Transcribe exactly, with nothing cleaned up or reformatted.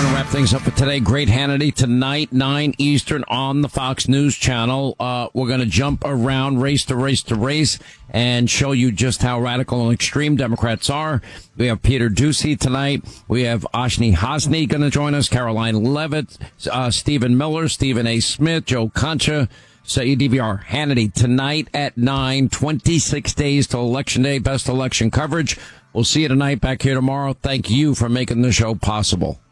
going to wrap things up for today. Great Hannity tonight, nine Eastern on the Fox News Channel. Uh, we're going to jump around race to race to race and show you just how radical and extreme Democrats are. We have Peter Doocy tonight. We have Ashni Hasni going to join us, Caroline Levitt, uh, Stephen Miller, Stephen A. Smith, Joe Concha, Say D V R Hannity tonight at nine, twenty-six days till Election Day. Best election coverage. We'll see you tonight back here tomorrow. Thank you for making the show possible.